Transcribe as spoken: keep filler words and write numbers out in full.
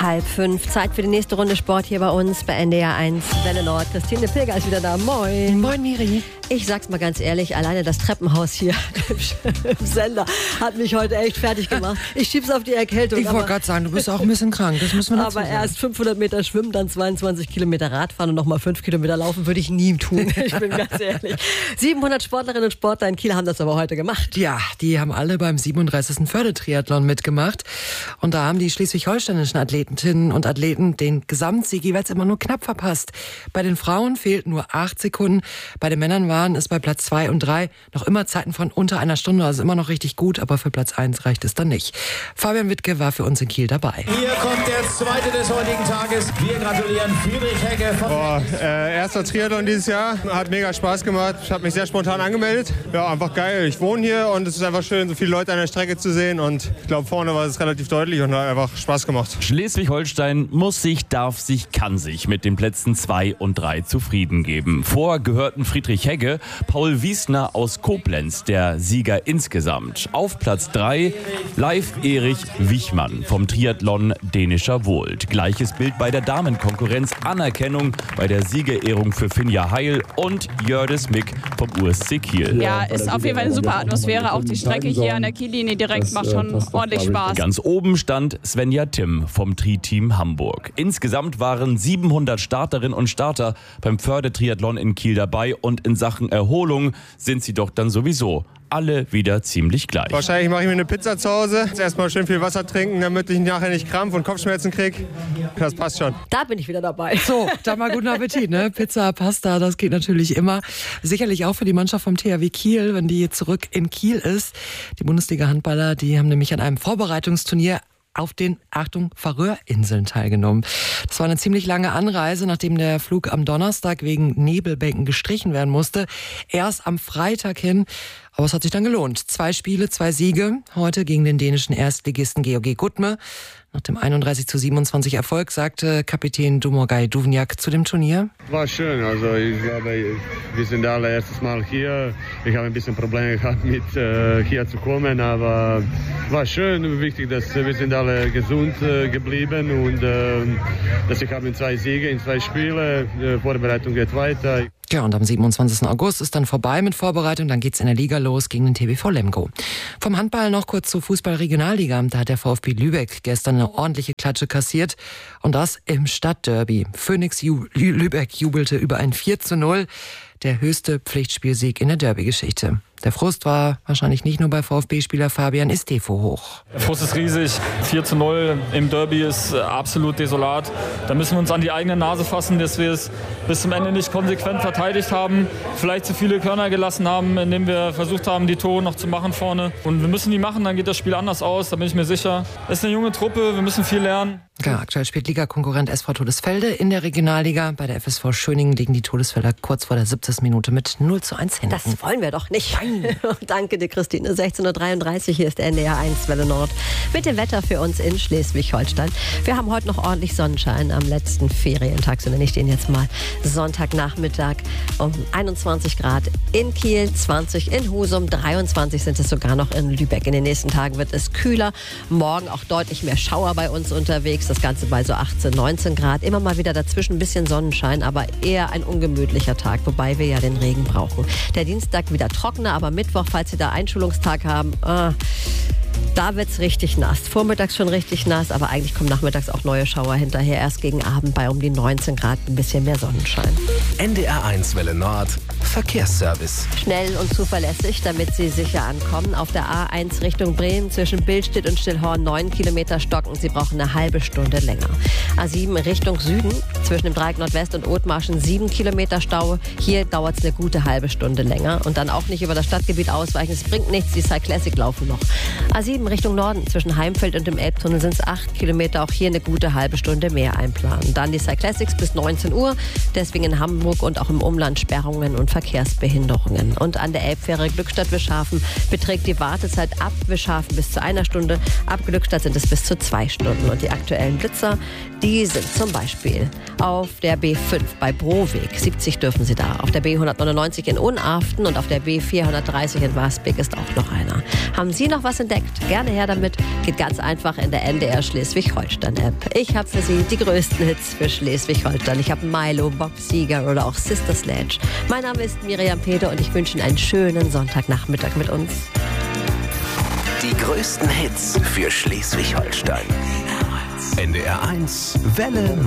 halb fünf. Zeit für die nächste Runde Sport hier bei uns bei N D R eins Welle Nord. Christine Pilger ist wieder da. Moin. Moin, Miri. Ich sag's mal ganz ehrlich, alleine das Treppenhaus hier im Sender hat mich heute echt fertig gemacht. Ich schieb's auf die Erkältung. Ich wollte gerade sagen, du bist auch ein bisschen krank. Das müssen wir dazu Aber sagen. erst fünfhundert Meter schwimmen, dann zweiundzwanzig Kilometer Radfahren und nochmal fünf Kilometer laufen würde ich nie tun. Ich bin ganz ehrlich. siebenhundert Sportlerinnen und Sportler in Kiel haben das aber heute gemacht. Ja, die haben alle beim siebenunddreißigsten Fördertriathlon mitgemacht. Und da haben die schleswig-holsteinischen Athletinnen und Athleten den Gesamtsieg jeweils immer nur knapp verpasst. Bei den Frauen fehlten nur acht Sekunden. Bei den Männern waren es bei Platz zwei und drei noch immer Zeiten von unter einer Stunde. Also immer noch richtig gut, aber für Platz eins reicht es dann nicht. Fabian Wittke war für uns in Kiel dabei. Hier kommt der zweite des heutigen Tages. Wir gratulieren Friedrich Hegge von oh, äh, erster Triathlon dieses Jahr. Hat mega Spaß gemacht. Ich habe mich sehr spontan angemeldet. Ja, einfach geil. Ich wohne hier und es ist einfach schön, so viele Leute an der Strecke zu sehen. Und ich glaube, vorne war es relativ deutlich und hat einfach Spaß gemacht. Schleswig-Holstein muss sich, darf sich, kann sich mit den Plätzen zwei und drei zufrieden geben. Vor gehörten Friedrich Hegge, Paul Wiesner aus Koblenz, der Sieger insgesamt. Auf Platz drei Leif Erich Wichmann vom Triathlon Dänischer Wohlt. Gleiches Bild bei der Damenkonkurrenz. Anerkennung bei der Siegerehrung für Finja Heil und Jördis Mick vom U S C Kiel. Ja, ist auf jeden Fall eine super Atmosphäre. Auch die Strecke hier an der Kiellinie direkt macht schon ordentlich Spaß. Ganz oben stand Svenja Timm vom Tri-Team Hamburg. Insgesamt waren siebenhundert Starterinnen und Starter beim Fördertriathlon in Kiel dabei und in Sachen Erholung sind sie doch dann sowieso alle wieder ziemlich gleich. Wahrscheinlich mache ich mir eine Pizza zu Hause. Jetzt erstmal schön viel Wasser trinken, damit ich nachher nicht Krampf und Kopfschmerzen kriege. Das passt schon. Da bin ich wieder dabei. So, dann mal guten Appetit, ne? Pizza, Pasta, das geht natürlich immer. Sicherlich auch für die Mannschaft vom T H W Kiel, wenn die jetzt zurück in Kiel ist. Die Bundesliga-Handballer, die haben nämlich an einem Vorbereitungsturnier auf den, Achtung, Färöerinseln teilgenommen. Das war eine ziemlich lange Anreise, nachdem der Flug am Donnerstag wegen Nebelbänken gestrichen werden musste. Erst am Freitag hin, aber es hat sich dann gelohnt. Zwei Spiele, zwei Siege. Heute gegen den dänischen Erstligisten G O G Gudme. Nach dem einunddreißig zu siebenundzwanzig Erfolg sagte Kapitän Domagoj Duvnjak zu dem Turnier: War schön, also ich glaube, wir sind alle erstes Mal hier. Ich habe ein bisschen Probleme gehabt, mit äh, hier zu kommen, aber war schön. Wichtig, dass wir sind alle gesund äh, geblieben und äh, dass ich habe zwei Siege in zwei Spielen. Die Vorbereitung geht weiter. Ja, und am siebenundzwanzigsten August ist dann vorbei mit Vorbereitung. Dann geht's in der Liga los gegen den T B V Lemgo. Vom Handball noch kurz zur Fußball-Regionalliga. Da hat der VfB Lübeck gestern eine ordentliche Klatsche kassiert. Und das im Stadtderby. Phoenix Ju- Lübeck jubelte über ein vier zu null. Der höchste Pflichtspielsieg in der Derby-Geschichte. Der Frust war wahrscheinlich nicht nur bei VfB-Spieler Fabian Estefo hoch. Der Frust ist riesig. vier zu null im Derby ist absolut desolat. Da müssen wir uns an die eigene Nase fassen, dass wir es bis zum Ende nicht konsequent verteidigt haben. Vielleicht zu viele Körner gelassen haben, indem wir versucht haben, die Tore noch zu machen vorne. Und wir müssen die machen, dann geht das Spiel anders aus, da bin ich mir sicher. Es ist eine junge Truppe, wir müssen viel lernen. Ja, aktuell spielt Ligakonkurrent S V Todesfelde in der Regionalliga. Bei der F S V Schöningen liegen die Todesfelder kurz vor der siebzigsten Minute mit null zu eins hinten. Das wollen wir doch nicht. Danke dir, Christine. sechzehn Uhr dreiunddreißig, hier ist der N D R eins Welle Nord mit dem Wetter für uns in Schleswig-Holstein. Wir haben heute noch ordentlich Sonnenschein am letzten Ferientag, so nenne ich den jetzt mal. Sonntagnachmittag um einundzwanzig Grad in Kiel, zwanzig in Husum, dreiundzwanzig sind es sogar noch in Lübeck. In den nächsten Tagen wird es kühler. Morgen auch deutlich mehr Schauer bei uns unterwegs. Das Ganze bei so achtzehn, neunzehn Grad. Immer mal wieder dazwischen ein bisschen Sonnenschein, aber eher ein ungemütlicher Tag, wobei wir ja den Regen brauchen. Der Dienstag wieder trockener, aber Mittwoch, falls Sie da Einschulungstag haben, ah, da wird's richtig nass. Vormittags schon richtig nass, aber eigentlich kommen nachmittags auch neue Schauer hinterher. Erst gegen Abend bei um die neunzehn Grad ein bisschen mehr Sonnenschein. N D R eins Welle Nord Verkehrsservice. Schnell und zuverlässig, damit Sie sicher ankommen. Auf der A eins Richtung Bremen zwischen Billstedt und Stillhorn neun Kilometer stocken. Sie brauchen eine halbe Stunde länger. A sieben Richtung Süden zwischen dem Dreieck Nordwest und Othmarschen sieben Kilometer Stau. Hier dauert es eine gute halbe Stunde länger. Und dann auch nicht über das Stadtgebiet ausweichen. Es bringt nichts, die Cyclassic laufen noch. A sieben Richtung Norden zwischen Heimfeld und dem Elbtunnel sind es acht Kilometer. Auch hier eine gute halbe Stunde mehr einplanen. Dann die Cyclassics bis neunzehn Uhr. Deswegen in Hamburg und auch im Umland Sperrungen und Verkehrsbehinderungen. Und an der Elbfähre Glückstadt-Wischhafen beträgt die Wartezeit ab Wischhafen bis zu einer Stunde. Ab Glückstadt sind es bis zu zwei Stunden. Und die aktuellen Blitzer, die sind zum Beispiel auf der B fünf bei Broweg. siebzig dürfen Sie da. Auf der B hundertneunundneunzig in Unaften und auf der B vierhundertdreißig in Wasbeck ist auch noch einer. Haben Sie noch was entdeckt? Gerne her damit. Geht ganz einfach in der N D R Schleswig-Holstein-App. Ich habe für Sie die größten Hits für Schleswig-Holstein. Ich habe Milo, Bob Seger oder auch Sister Sledge. Mein Name ist Miriam Peter und ich wünsche Ihnen einen schönen Sonntagnachmittag mit uns. Die größten Hits für Schleswig-Holstein. N D R eins Welle